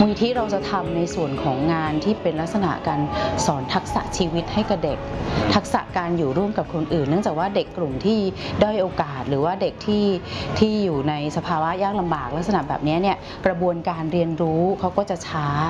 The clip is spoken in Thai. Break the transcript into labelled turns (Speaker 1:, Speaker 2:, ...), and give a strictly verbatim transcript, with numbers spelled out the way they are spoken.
Speaker 1: มูลที่เราจะทำในส่วนของงานที่เป็นลักษณะการสอนทักษะชีวิตให้กับเด็กทักษะการอยู่ร่วมกับคนอื่นเนื่องจากว่าเด็กกลุ่มที่ด้อยโอกาสหรือว่าเด็กที่ที่อยู่ในสภาวะยากลำบากลักษณะแบบนี้เนี่ยกระบวนการเรียนรู้เขาก็จะช้า